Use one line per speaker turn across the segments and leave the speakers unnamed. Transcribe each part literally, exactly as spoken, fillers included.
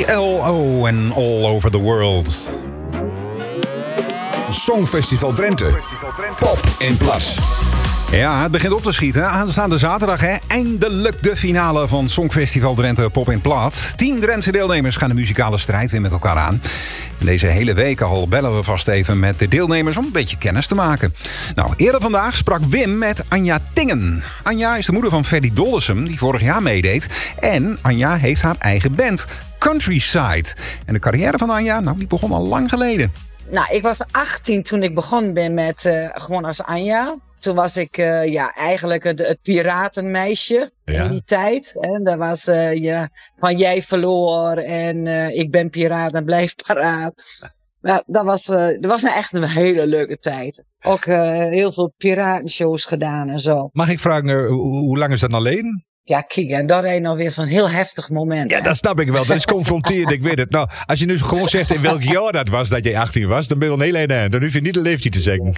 L O en All Over the World.
Songfestival Drenthe. Pop en Plas.
Ja, het begint op te schieten. Aanstaande zaterdag, hè, eindelijk de finale van Songfestival Drenthe Pop in Plat. Tien Drentse deelnemers gaan de muzikale strijd weer met elkaar aan. En deze hele week al bellen we vast even met de deelnemers om een beetje kennis te maken. Nou, eerder vandaag sprak Wim met Anja Tingen. Anja is de moeder van Ferdy Dollesum, die vorig jaar meedeed. En Anja heeft haar eigen band, Countryside. En de carrière van Anja, nou, die begon al lang geleden.
Nou, ik was achttien toen ik begon ben met uh, gewoon als Anja. Toen was ik uh, ja, eigenlijk het, het piratenmeisje ja. in die tijd. Hè. Dat was uh, ja, van jij verloor en uh, ik ben piraat en blijf paraat. Nou, dat, was, uh, dat was nou echt een hele leuke tijd. Ook uh, heel veel piratenshows gedaan en zo.
Mag ik vragen, uh, hoe lang is dat alleen?
Ja, kijk, en dat is nog weer zo'n heel heftig moment.
Ja,
hè?
dat snap ik wel. Dat is confronterend, ik weet het. Nou, als je nu gewoon zegt in welk jaar dat was dat je achttien was, dan ben je al een heel eind. Dan hoef je niet de leeftijd te zeggen.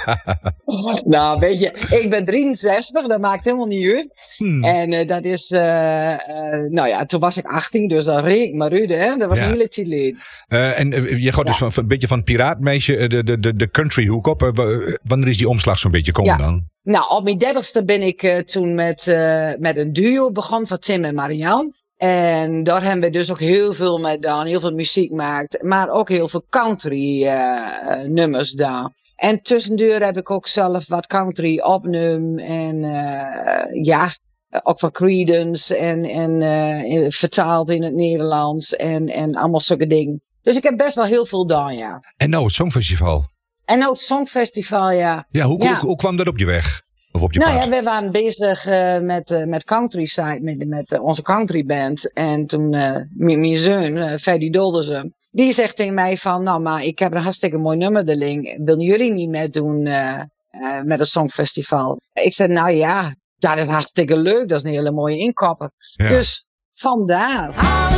Nou, weet je, ik ben drieënzestig, dat maakt helemaal niet uit. Hmm. En uh, dat is, uh, uh, nou ja, toen was ik achttien, dus dat reek maar uit, hè. Dat was ja. een hele tijd geleden.
Uh, en uh, je gaat dus ja. van, van een beetje van het piraatmeisje de, de, de, de country hoek op. Uh, wanneer is die omslag zo'n beetje komen ja. dan?
Nou, op mijn dertigste ben ik uh, toen met, uh, met een duo begonnen van Tim en Marianne. En daar hebben we dus ook heel veel mee gedaan, heel veel muziek gemaakt. Maar ook heel veel country uh, nummers gedaan. En tussendoor heb ik ook zelf wat country opgenomen. En uh, ja, ook van Creedence en, en uh, vertaald in het Nederlands. En, en allemaal zulke dingen. Dus ik heb best wel heel veel gedaan, ja.
En nou het Songfestival.
En nou het Songfestival, ja.
Ja, hoe,
ja.
Hoe, hoe kwam dat op je weg? Of op je
nou
pad?
ja, we waren bezig uh, met, uh, met Countryside, met, met uh, onze countryband. En toen uh, mijn zoon, uh, Ferdy Dollesum, die zegt tegen mij van, nou maar ik heb een hartstikke mooi nummer, de link. Willen jullie niet meedoen uh, uh, met het Songfestival? Ik zei, nou ja, dat is hartstikke leuk, dat is een hele mooie inkopper. Ja. Dus vandaar.